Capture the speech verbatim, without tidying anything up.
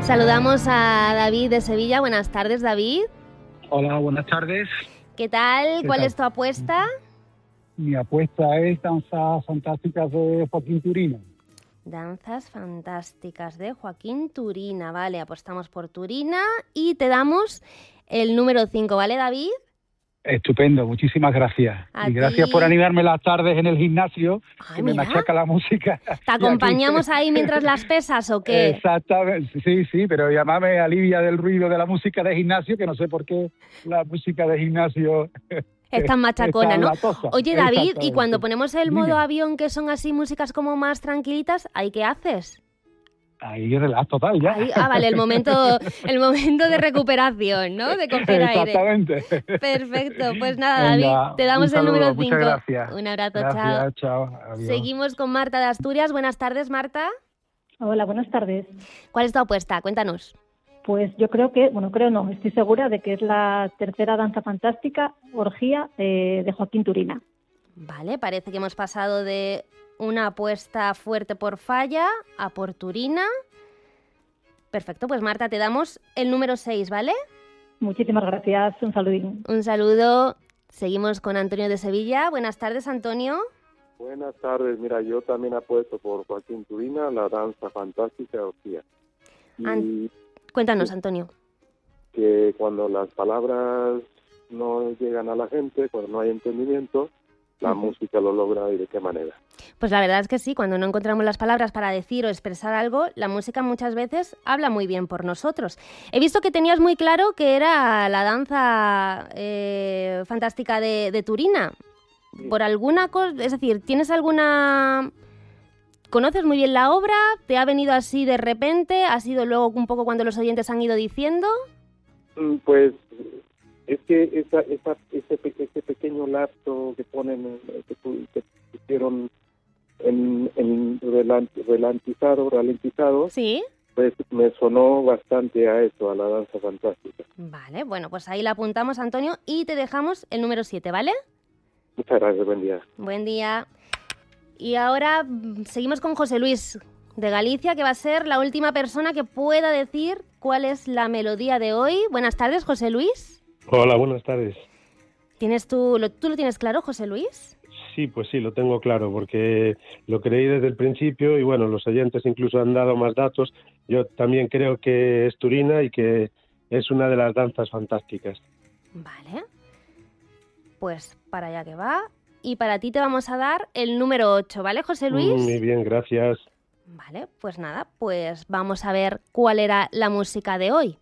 Saludamos a David de Sevilla. Buenas tardes, David. Hola, buenas tardes. ¿Qué tal? ¿Qué ¿Cuál tal? es tu apuesta? Mi apuesta es Danzas Fantásticas de Joaquín Turina. Danzas Fantásticas de Joaquín Turina. Vale, apostamos por Turina y te damos el número cinco, ¿vale, David? Estupendo, muchísimas gracias. A y gracias ti. por animarme las tardes en el gimnasio, Ay, que me mira. machaca la música. ¿Te acompañamos ahí mientras las pesas o qué? Exactamente, sí, sí, pero llamarme alivia del ruido de la música de gimnasio, que no sé por qué la música de gimnasio Es tan machacona, está ¿no? latosa. Oye, David, y Exactamente. cuando ponemos el modo Dime. avión, que son así músicas como más tranquilitas, ¿ahí qué haces? Ahí relax total ya. Ahí, ah, vale, el momento, el momento de recuperación, ¿no? De coger aire. Exactamente. Perfecto, pues nada, Venga, David, te damos un el número saludo, cinco. muchas gracias. Un abrazo, Gracias, chao. chao. Adiós. Seguimos con Marta de Asturias. Buenas tardes, Marta. Hola, buenas tardes. ¿Cuál es tu apuesta? Cuéntanos. Pues yo creo que, bueno, creo no, estoy segura de que es la tercera danza fantástica, Orgía, eh, de Joaquín Turina. Vale, parece que hemos pasado de una apuesta fuerte por Falla a por Turina. Perfecto, pues Marta, te damos el número seis, ¿vale? Muchísimas gracias, un saludín. Un saludo. Seguimos con Antonio de Sevilla. Buenas tardes, Antonio. Buenas tardes, mira, yo también apuesto por Joaquín Turina, la danza fantástica Orgía. Y An- Cuéntanos, Antonio. que cuando las palabras no llegan a la gente, cuando no hay entendimiento, la Ujú. música lo logra y de qué manera. Pues la verdad es que sí, cuando no encontramos las palabras para decir o expresar algo, la música muchas veces habla muy bien por nosotros. He visto que tenías muy claro que era la danza eh, fantástica de, de Turina. Sí. Por alguna cosa, es decir, ¿tienes alguna... ¿Conoces muy bien la obra? ¿Te ha venido así de repente? ¿Ha sido luego un poco cuando los oyentes han ido diciendo? Mm, Pues es que esa, esa, ese, pe- ese pequeño lapso que ponen, eh, que, pu- que pusieron en, en relan- ralentizado, ralentizado, Sí. pues me sonó bastante a eso, a la danza fantástica. Vale, bueno, pues ahí la apuntamos, Antonio, y te dejamos el número siete, ¿vale? Muchas gracias, buen día. Buen día. Y ahora mm, seguimos con José Luis de Galicia, que va a ser la última persona que pueda decir cuál es la melodía de hoy. Buenas tardes, José Luis. Hola, buenas tardes. ¿Tienes tú, lo, ¿Tú lo tienes claro, José Luis? Sí, pues sí, lo tengo claro, porque lo creí desde el principio y bueno, los oyentes incluso han dado más datos. Yo también creo que es Turina y que es una de las danzas fantásticas. Vale. Pues para allá que va. Y para ti te vamos a dar el número ocho, ¿vale, José Luis? Muy bien, gracias. Vale, pues nada, pues vamos a ver cuál era la música de hoy.